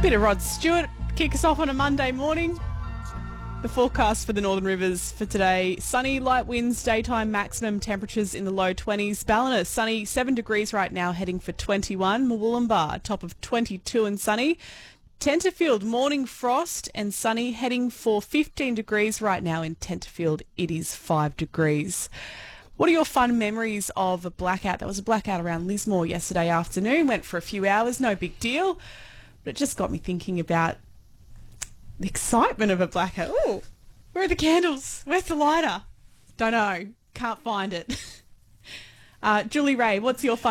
Bit of Rod Stewart, kick us off on a Monday morning. The forecast for the Northern Rivers for today: sunny, light winds, daytime maximum temperatures in the low 20s. Ballina, sunny, 7 degrees right now, heading for 21. Murwillumbah, top of 22 and sunny. Tenterfield, morning frost and sunny, heading for 15 degrees right now. In Tenterfield, it is 5 degrees. What are your fun memories of a blackout? There was a blackout around Lismore yesterday afternoon. Went for a few hours, no big deal. But it just got me thinking about the excitement of a blackout. Ooh, where are the candles? Where's the lighter? Don't know. Can't find it. Julie Ray, what's your fun